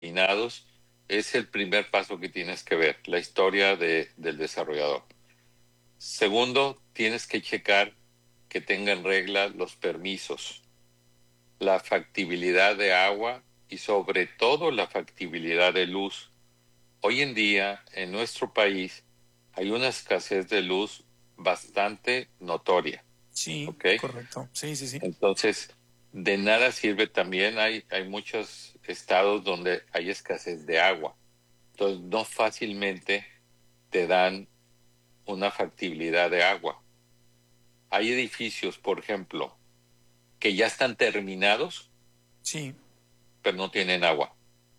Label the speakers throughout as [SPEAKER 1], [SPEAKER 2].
[SPEAKER 1] terminados, es el primer paso que tienes que ver, la historia del desarrollador. Segundo, tienes que checar que tengan regla los permisos, la factibilidad de agua y sobre todo la factibilidad de luz. Hoy en día, en nuestro país, hay una escasez de luz bastante notoria,
[SPEAKER 2] Sí,
[SPEAKER 1] ¿ok?
[SPEAKER 2] correcto. Sí, sí, sí.
[SPEAKER 1] Entonces, de nada sirve también, hay muchos estados donde hay escasez de agua. Entonces, no fácilmente te dan una factibilidad de agua. Hay edificios, por ejemplo, que ya están terminados,
[SPEAKER 2] Sí,
[SPEAKER 1] pero no tienen agua,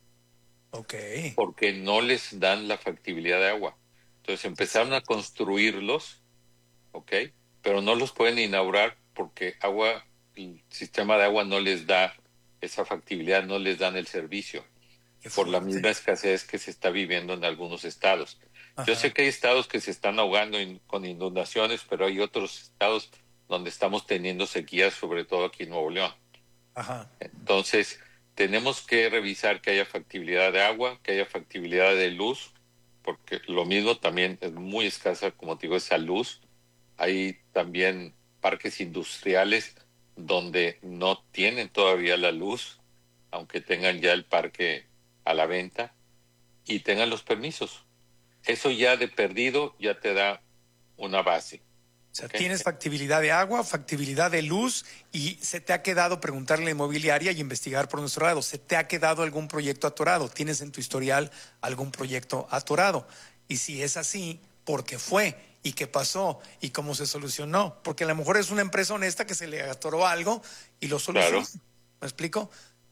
[SPEAKER 2] ok.
[SPEAKER 1] porque no les dan la factibilidad de agua. Entonces empezaron a
[SPEAKER 2] Exacto.
[SPEAKER 1] construirlos, ¿ok? Pero no los pueden inaugurar porque agua, el sistema de agua no les da esa factibilidad, no les dan el servicio,
[SPEAKER 2] Qué
[SPEAKER 1] por la misma
[SPEAKER 2] fuerte.
[SPEAKER 1] escasez que se está viviendo en algunos estados. Yo sé
[SPEAKER 2] Ajá,
[SPEAKER 1] que hay estados que se están ahogando con inundaciones, pero hay otros estados donde estamos teniendo sequías, sobre todo aquí en Nuevo León.
[SPEAKER 2] ajá.
[SPEAKER 1] Entonces, tenemos que revisar que haya factibilidad de agua, que haya factibilidad de luz, porque lo mismo también es muy escasa, como te digo, esa luz. Hay también parques industriales donde no tienen todavía la luz, aunque tengan ya el parque a la venta y tengan los permisos. Eso ya de perdido ya te da una base,
[SPEAKER 2] O sea,
[SPEAKER 1] ¿ok?
[SPEAKER 2] tienes factibilidad de agua, factibilidad de luz y se te ha quedado preguntarle a la inmobiliaria y investigar por nuestro lado. ¿Se te ha quedado algún proyecto atorado? ¿Tienes en tu historial algún proyecto atorado? Y si es así, ¿por qué fue? ¿Y qué pasó? ¿Y cómo se solucionó? Porque a lo mejor es una empresa honesta que se le atoró algo y lo solucionó.
[SPEAKER 1] Claro.
[SPEAKER 2] ¿Me explico?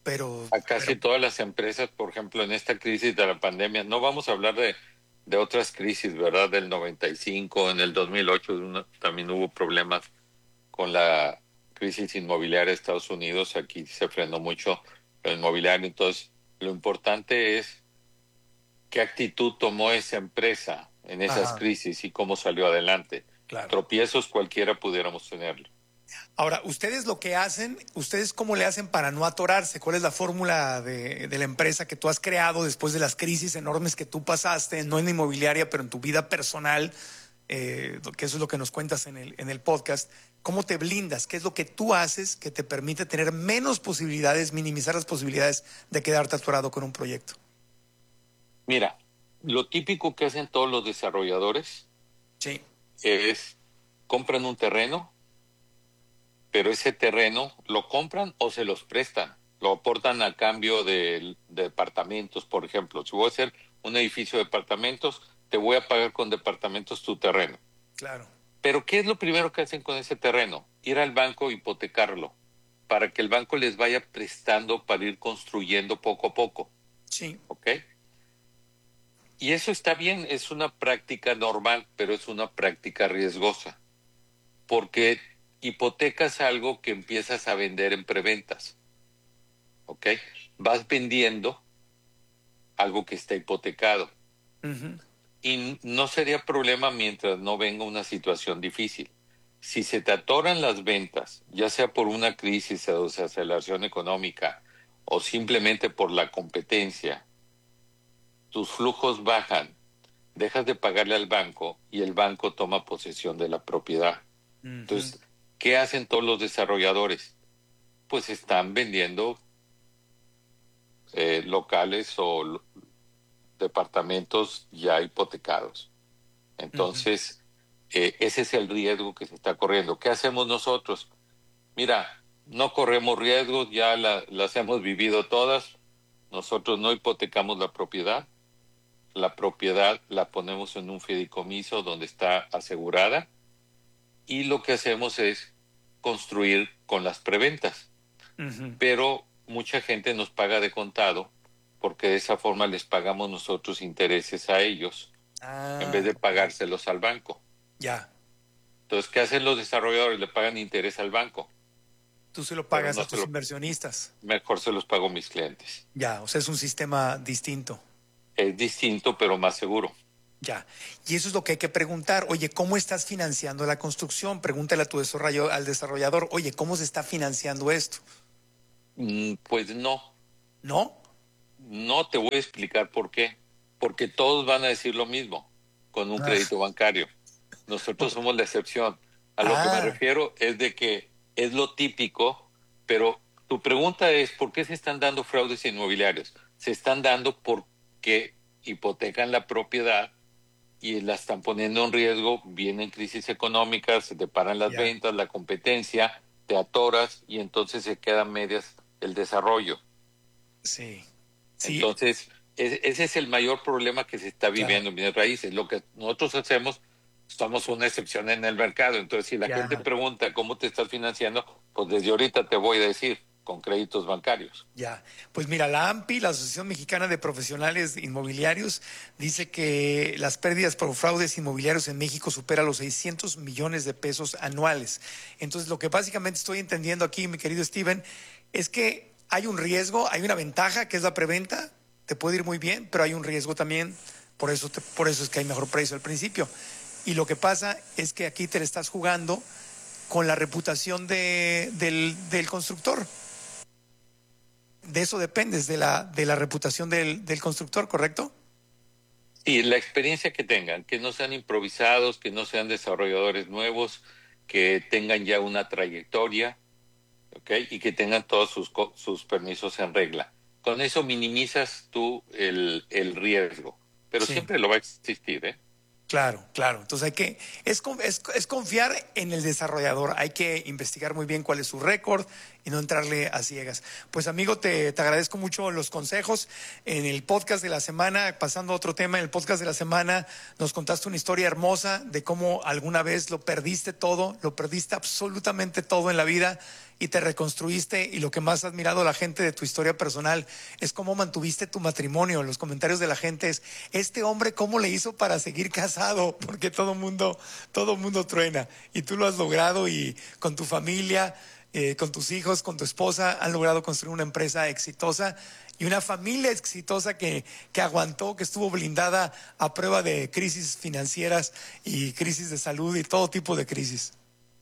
[SPEAKER 1] A
[SPEAKER 2] Pero,
[SPEAKER 1] casi todas las empresas, por ejemplo, en esta crisis de la pandemia, no vamos a hablar de otras crisis, ¿verdad? Del 95, en el 2008 también hubo problemas con la crisis inmobiliaria de Estados Unidos, aquí se frenó mucho el inmobiliario, entonces lo importante es qué actitud tomó esa empresa en esas
[SPEAKER 2] ajá,
[SPEAKER 1] crisis y cómo salió adelante.
[SPEAKER 2] claro.
[SPEAKER 1] Tropiezos cualquiera pudiéramos tenerlo.
[SPEAKER 2] Ahora, ustedes lo que hacen, ustedes cómo le hacen para no atorarse, ¿cuál es la fórmula de la empresa que tú has creado después de las crisis enormes que tú pasaste, no en la inmobiliaria, pero en tu vida personal, que eso es lo que nos cuentas en el podcast? ¿Cómo te blindas? ¿Qué es lo que tú haces que te permite tener menos posibilidades, minimizar las posibilidades de quedarte atorado con un proyecto?
[SPEAKER 1] Mira, lo típico que hacen todos los desarrolladores
[SPEAKER 2] Sí.
[SPEAKER 1] es compran un terreno, pero ese terreno lo compran o se los prestan, lo aportan a cambio de departamentos, por ejemplo. Si voy a hacer un edificio de departamentos, te voy a pagar con departamentos tu terreno.
[SPEAKER 2] Claro.
[SPEAKER 1] Pero ¿qué es lo primero que hacen con ese terreno? Ir al banco e hipotecarlo, para que el banco les vaya prestando para ir construyendo poco a poco,
[SPEAKER 2] Sí.
[SPEAKER 1] ¿ok? Y eso está bien, es una práctica normal, pero es una práctica riesgosa, porque hipotecas algo que empiezas a vender en preventas, ¿ok? Vas vendiendo algo que está hipotecado
[SPEAKER 2] Ujú.
[SPEAKER 1] y no sería problema mientras no venga una situación difícil. Si se te atoran las ventas, ya sea por una crisis o desaceleración económica o simplemente por la competencia, tus flujos bajan, dejas de pagarle al banco y el banco toma posesión de la propiedad.
[SPEAKER 2] Ujú.
[SPEAKER 1] Entonces, ¿qué hacen todos los desarrolladores? Pues están vendiendo locales o departamentos ya hipotecados.
[SPEAKER 2] Ujú.
[SPEAKER 1] Entonces, ese es el riesgo que se está corriendo. ¿Qué hacemos nosotros? Mira, no corremos riesgos, ya las hemos vivido todas. Nosotros no hipotecamos la propiedad la ponemos en un fideicomiso donde está asegurada y lo que hacemos es construir con las preventas.
[SPEAKER 2] Ujú.
[SPEAKER 1] Pero mucha gente nos paga de contado porque de esa forma les pagamos nosotros intereses a ellos en vez
[SPEAKER 2] Ah,
[SPEAKER 1] de
[SPEAKER 2] ok.
[SPEAKER 1] pagárselos al banco.
[SPEAKER 2] Ya.
[SPEAKER 1] Entonces, ¿qué hacen los desarrolladores? Le pagan interés al banco,
[SPEAKER 2] Tú se lo
[SPEAKER 1] pero
[SPEAKER 2] pagas
[SPEAKER 1] no
[SPEAKER 2] a
[SPEAKER 1] se
[SPEAKER 2] tus
[SPEAKER 1] lo,
[SPEAKER 2] inversionistas.
[SPEAKER 1] mejor se los pago a mis clientes.
[SPEAKER 2] Ya, o sea, es un sistema distinto.
[SPEAKER 1] Es distinto, pero más seguro.
[SPEAKER 2] Ya. Y eso es lo que hay que preguntar. Oye, ¿cómo estás financiando la construcción? Pregúntale a tu al desarrollador, oye, ¿cómo se está financiando esto?
[SPEAKER 1] Pues no,
[SPEAKER 2] ¿No?
[SPEAKER 1] No te voy a explicar por qué. Porque todos van a decir lo mismo con un
[SPEAKER 2] Ah,
[SPEAKER 1] crédito bancario. Nosotros
[SPEAKER 2] ok.
[SPEAKER 1] somos la excepción. A lo que me
[SPEAKER 2] Ah,
[SPEAKER 1] refiero es de que es lo típico, pero tu pregunta es, ¿por qué se están dando fraudes inmobiliarios? Se están dando porque hipotecan la propiedad y la están poniendo en riesgo, vienen crisis económicas, se te paran las
[SPEAKER 2] ya,
[SPEAKER 1] ventas, la competencia, te atoras y entonces se quedan medias el desarrollo.
[SPEAKER 2] sí, sí,
[SPEAKER 1] Entonces, ese es el mayor problema que se está
[SPEAKER 2] claro,
[SPEAKER 1] viviendo en bienes raíces. Lo que nosotros hacemos, somos una excepción en el mercado. Entonces, si la gente
[SPEAKER 2] ya.
[SPEAKER 1] pregunta cómo te estás financiando, pues desde ahorita te voy a decir, con créditos bancarios.
[SPEAKER 2] Ya, pues mira, la AMPI, la Asociación Mexicana de Profesionales Inmobiliarios, dice que las pérdidas por fraudes inmobiliarios en México superan los 600 millones de pesos anuales. Entonces, lo que básicamente estoy entendiendo aquí, mi querido Steven, es que hay un riesgo, hay una ventaja que es la preventa, te puede ir muy bien, pero hay un riesgo también, por eso es que hay mejor precio al principio. Y lo que pasa es que aquí te le estás jugando con la reputación del constructor. De eso dependes, de la reputación del constructor, ¿correcto?
[SPEAKER 1] Y la experiencia que tengan, que no sean improvisados, que no sean desarrolladores nuevos, que tengan ya una trayectoria, ¿ok? Y que tengan todos sus permisos en regla. Con eso minimizas tú el riesgo, pero
[SPEAKER 2] Sí.
[SPEAKER 1] siempre lo va a existir, ¿eh?
[SPEAKER 2] Claro, claro. Entonces es confiar en el desarrollador. Hay que investigar muy bien cuál es su récord y no entrarle a ciegas. Pues amigo, te agradezco mucho los consejos. En el podcast de la semana, pasando a otro tema, en el podcast de la semana nos contaste una historia hermosa de cómo alguna vez lo perdiste todo, lo perdiste absolutamente todo en la vida y te reconstruiste, y lo que más ha admirado la gente de tu historia personal es cómo mantuviste tu matrimonio. Los comentarios de la gente es, este hombre cómo le hizo para seguir casado, porque todo mundo truena y tú lo has logrado, y con tu familia, con tus hijos, con tu esposa, han logrado construir una empresa exitosa y una familia exitosa que aguantó, que estuvo blindada a prueba de crisis financieras y crisis de salud y todo tipo de crisis.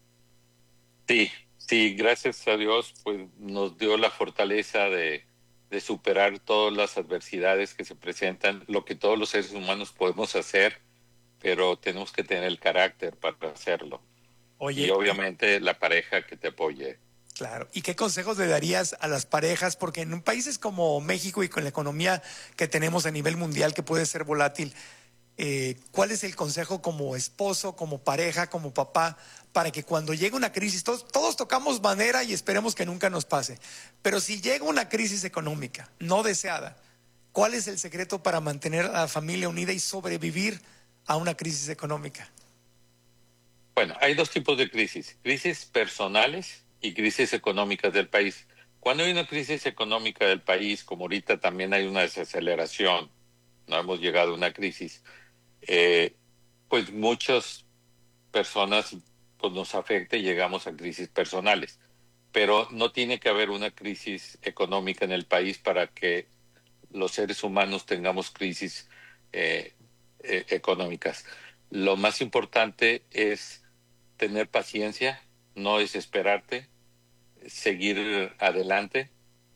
[SPEAKER 1] Sí, sí, gracias a Dios, pues nos dio la fortaleza de superar todas las adversidades que se presentan, lo que todos los seres humanos podemos hacer, pero tenemos que tener el carácter para hacerlo. Y
[SPEAKER 2] Oye,
[SPEAKER 1] obviamente la pareja que te apoye.
[SPEAKER 2] claro. ¿Y qué consejos le darías a las parejas? Porque en países como México y con la economía que tenemos a nivel mundial, que puede ser volátil, ¿cuál es el consejo como esposo, como pareja, como papá, para que cuando llegue una crisis, todos tocamos madera y esperemos que nunca nos pase, pero si llega una crisis económica no deseada, ¿cuál es el secreto para mantener a la familia unida y sobrevivir a una crisis económica?
[SPEAKER 1] Bueno, hay dos tipos de crisis personales y crisis económicas del país. Cuando hay una crisis económica del país, como ahorita también hay una desaceleración, no hemos llegado a una crisis, eh, pues muchas personas pues nos afecta y llegamos a crisis personales. Pero no tiene que haber una crisis económica en el país para que los seres humanos tengamos crisis eh, económicas. Lo más importante es tener paciencia, no desesperarte, seguir adelante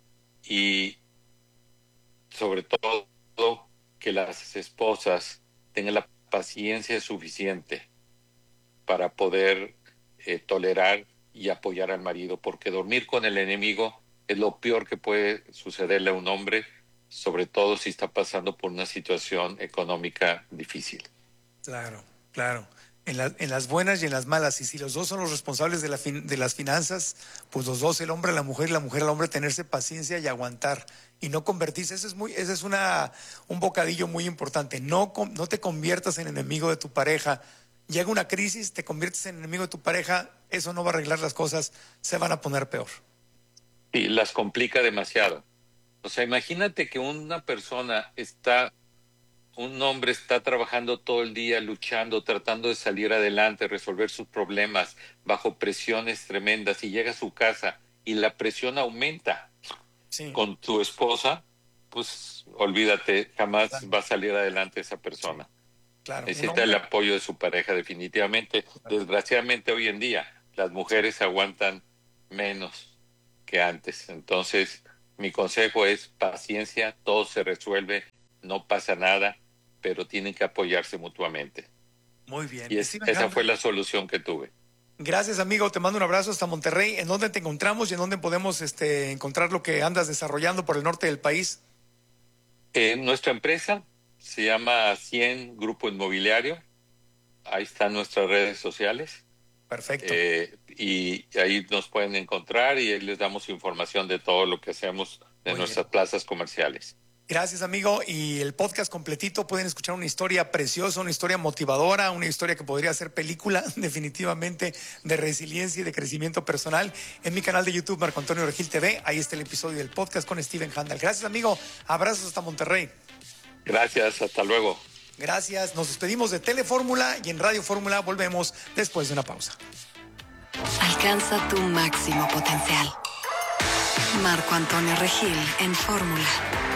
[SPEAKER 1] y sobre todo que las esposas tengan la paciencia suficiente para poder tolerar y apoyar al marido, porque dormir con el enemigo es lo peor que puede sucederle a un hombre, sobre todo si está pasando por una situación económica difícil.
[SPEAKER 2] Claro, claro. En las buenas y en las malas. Y si los dos son los responsables de las finanzas, pues los dos, el hombre a la mujer y la mujer al hombre, tenerse paciencia y aguantar. Y no convertirse, ese es un bocadillo muy importante. No te conviertas en enemigo de tu pareja. Llega una crisis, te conviertes en enemigo de tu pareja, eso no va a arreglar las cosas, se van a poner peor.
[SPEAKER 1] Y las complica demasiado. O sea, imagínate que un hombre está trabajando todo el día, luchando, tratando de salir adelante, resolver sus problemas bajo presiones tremendas y llega a su casa y la presión aumenta
[SPEAKER 2] Sí,
[SPEAKER 1] con tu esposa, pues olvídate, jamás
[SPEAKER 2] claro,
[SPEAKER 1] va a salir adelante esa
[SPEAKER 2] sí,
[SPEAKER 1] persona.
[SPEAKER 2] claro. Un
[SPEAKER 1] Necesita el
[SPEAKER 2] hombre,
[SPEAKER 1] apoyo de su pareja definitivamente. Desgraciadamente hoy en día las
[SPEAKER 2] sí,
[SPEAKER 1] mujeres aguantan menos que antes. Entonces Mi consejo es paciencia, todo se resuelve, no pasa nada, pero tienen que apoyarse mutuamente.
[SPEAKER 2] Muy bien.
[SPEAKER 1] Y
[SPEAKER 2] Steven
[SPEAKER 1] esa fue
[SPEAKER 2] Handel,
[SPEAKER 1] la solución que tuve.
[SPEAKER 2] gracias, amigo. Te mando un abrazo hasta Monterrey. ¿En dónde te encontramos y en dónde podemos encontrar lo que andas desarrollando por el norte del país?
[SPEAKER 1] Nuestra empresa se llama 100 Grupo Inmobiliario. Ahí están nuestras redes sociales.
[SPEAKER 2] Perfecto.
[SPEAKER 1] Y ahí nos pueden encontrar y ahí les damos información de todo lo que hacemos de
[SPEAKER 2] Muy
[SPEAKER 1] nuestras
[SPEAKER 2] bien.
[SPEAKER 1] plazas comerciales.
[SPEAKER 2] Gracias, amigo. Y el podcast completito pueden escuchar una historia preciosa, una historia motivadora, una historia que podría ser película, definitivamente, de resiliencia y de crecimiento personal en mi canal de YouTube, Marco Antonio Regil TV. Ahí está el episodio del podcast con Steven Handel. Gracias, amigo. Abrazos hasta Monterrey.
[SPEAKER 1] Gracias, hasta luego.
[SPEAKER 2] Gracias. Nos despedimos de Telefórmula y en Radio Fórmula volvemos después de una pausa.
[SPEAKER 3] Alcanza tu máximo potencial. Marco Antonio Regil en Fórmula.